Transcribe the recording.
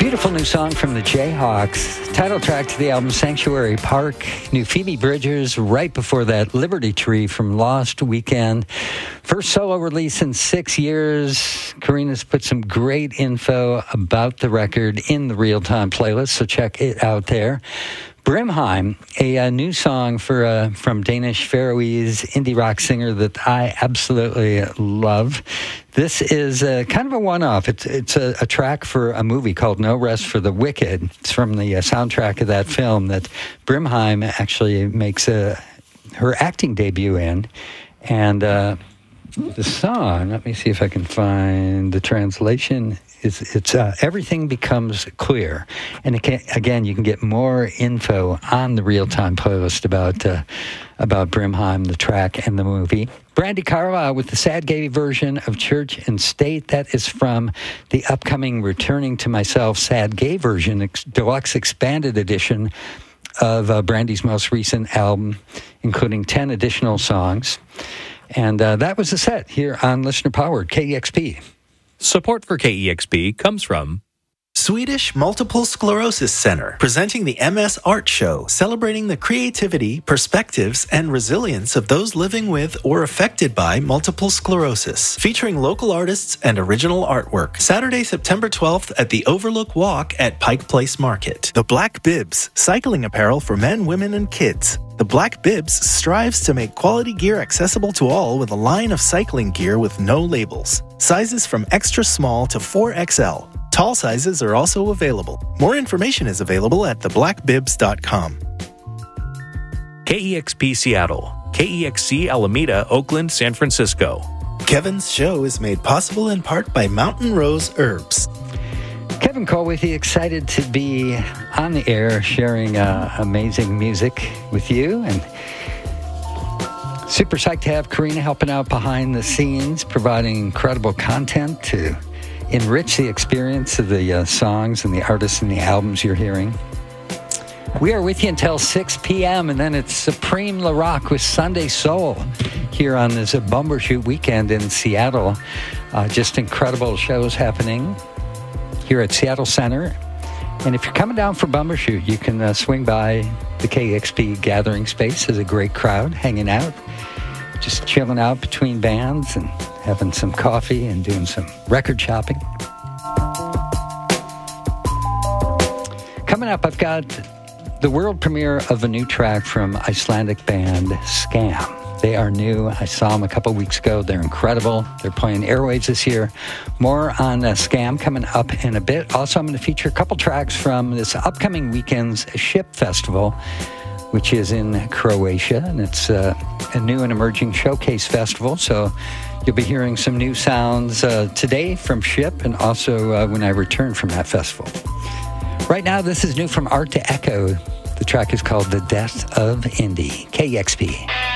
Beautiful new song from the Jayhawks. Title track to the album Sanctuary Park. New Phoebe Bridgers right before that, Liberty Tree from Lost Weekend. First solo release in 6 years. Karina's put some great info about the record in the real-time playlist, so check it out there. Brimheim, a new song from Danish Faroese indie rock singer that I absolutely love. This is kind of a one-off. It's a track for a movie called No Rest for the Wicked. It's from the soundtrack of that film that Brimheim actually makes her acting debut in. And the song, let me see if I can find the translation. It's Everything Becomes Clear. And again, you can get more info on the real-time playlist about Brimheim, the track, and the movie. Brandi Carlile with the Sad Gay version of Church and State. That is from the upcoming Returning to Myself Sad Gay version, deluxe expanded edition of Brandi's most recent album, including 10 additional songs. And that was the set here on Listener Powered, KEXP. Support for KEXP comes from Swedish Multiple Sclerosis Center, presenting the MS Art Show, celebrating the creativity, perspectives, and resilience of those living with or affected by multiple sclerosis, featuring local artists and original artwork. Saturday, September 12th at the Overlook Walk at Pike Place Market. The Black Bibs, cycling apparel for men, women, and kids. The Black Bibs strives to make quality gear accessible to all with a line of cycling gear with no labels. Sizes from extra small to 4XL. Tall sizes are also available. More information is available at theblackbibs.com. KEXP Seattle, KEXC Alameda, Oakland, San Francisco. Kevin's show is made possible in part by Mountain Rose Herbs. Kevin Colwithy, excited to be on the air sharing amazing music with you, and super psyched to have Karina helping out behind the scenes, providing incredible content to enrich the experience of the songs and the artists and the albums you're hearing. We are with you until 6 p.m., and then it's Supreme La Rock with Sunday Soul here on this Bumbershoot weekend in Seattle. Just incredible shows happening here at Seattle Center. And if you're coming down for Bumbershoot, you can swing by the KEXP gathering space. There's a great crowd hanging out, just chilling out between bands and having some coffee and doing some record shopping. Coming up, I've got the world premiere of a new track from Icelandic band Scam. They are new. I saw them a couple weeks ago. They're incredible. They're playing Airwaves this year. More on Scam coming up in a bit. Also, I'm going to feature a couple tracks from this upcoming weekend's Ship Festival, which is in Croatia, and it's a new and emerging showcase festival. So you'll be hearing some new sounds today from Ship, and also when I return from that festival. Right now, this is new from Art to Echo. The track is called The Death of Indie. KEXP.